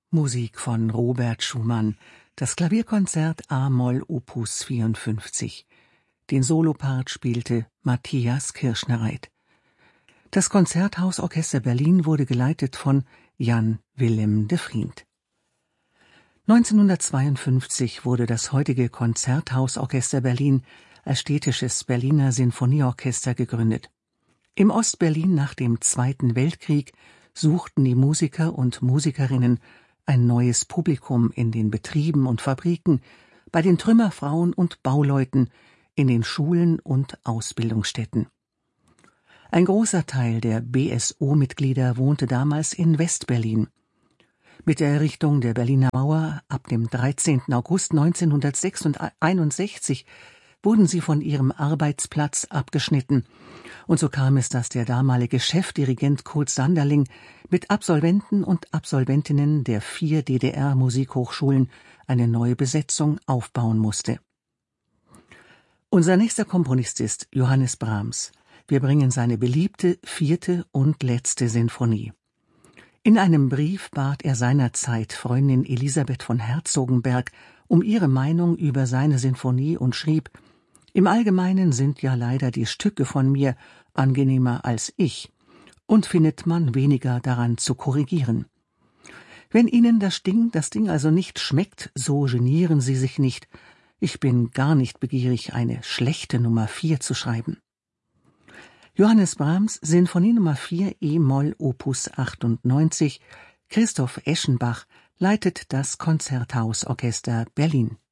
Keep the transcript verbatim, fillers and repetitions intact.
Musik von Robert Schumann, das Klavierkonzert a-Moll Opus vierundfünfzig. Den Solopart spielte Matthias Kirschnereit. Das Konzerthausorchester Berlin wurde geleitet von Jan Willem de Vriend. neunzehnhundertzweiundfünfzig wurde das heutige Konzerthausorchester Berlin als städtisches Berliner Sinfonieorchester gegründet. Im Ostberlin nach dem Zweiten Weltkrieg suchten die Musiker und Musikerinnen ein neues Publikum in den Betrieben und Fabriken, bei den Trümmerfrauen und Bauleuten, in den Schulen und Ausbildungsstätten. Ein großer Teil der B S O-Mitglieder wohnte damals in Westberlin. Mit der Errichtung der Berliner Mauer ab dem dreizehnten August neunzehnhunderteinundsechzig wurden sie von ihrem Arbeitsplatz abgeschnitten, und so kam es, dass der damalige Chefdirigent Kurt Sanderling mit Absolventen und Absolventinnen der vier D D R-Musikhochschulen eine neue Besetzung aufbauen musste. Unser nächster Komponist ist Johannes Brahms. Wir bringen seine beliebte vierte und letzte Sinfonie. In einem Brief bat er seinerzeit Freundin Elisabeth von Herzogenberg um ihre Meinung über seine Sinfonie und schrieb: »Im Allgemeinen sind ja leider die Stücke von mir angenehmer als ich, und findet man weniger daran zu korrigieren. Wenn Ihnen das Ding, das Ding also nicht schmeckt, so genieren Sie sich nicht. Ich bin gar nicht begierig, eine schlechte Nummer vier zu schreiben.« Johannes Brahms, Sinfonie Nummer vier e-Moll Opus achtundneunzig. Christoph Eschenbach leitet das Konzerthausorchester Berlin.